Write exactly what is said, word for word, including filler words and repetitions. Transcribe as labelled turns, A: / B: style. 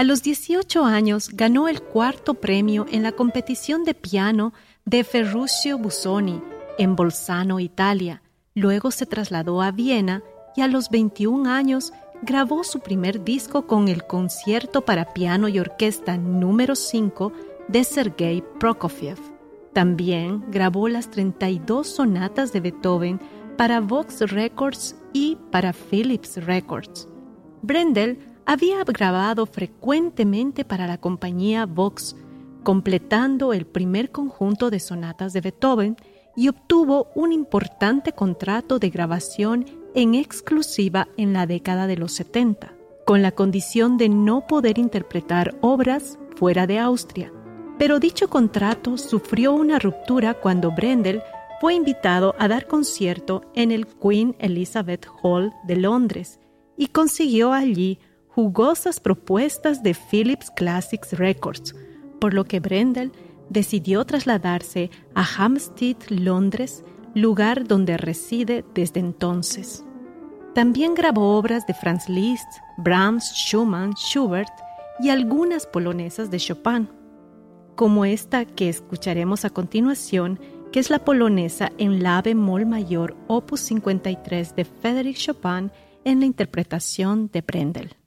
A: A los dieciocho años ganó el cuarto premio en la competición de piano de Ferruccio Busoni en Bolzano, Italia. Luego se trasladó a Viena y a los veintiún años grabó su primer disco con el concierto para piano y orquesta número cinco de Sergei Prokofiev. También grabó las treinta y dos sonatas de Beethoven para Vox Records y para Philips Records. Brendel había grabado frecuentemente para la compañía Vox, completando el primer conjunto de sonatas de Beethoven y obtuvo un importante contrato de grabación en exclusiva en la década de los setenta, con la condición de no poder interpretar obras fuera de Austria. Pero dicho contrato sufrió una ruptura cuando Brendel fue invitado a dar concierto en el Queen Elizabeth Hall de Londres y consiguió allí jugosas propuestas de Philips Classics Records, por lo que Brendel decidió trasladarse a Hampstead, Londres, lugar donde reside desde entonces. También grabó obras de Franz Liszt, Brahms, Schumann, Schubert y algunas polonesas de Chopin, como esta que escucharemos a continuación, que es la polonesa en la bemol mayor opus cincuenta y tres de Frédéric Chopin en la interpretación de Brendel.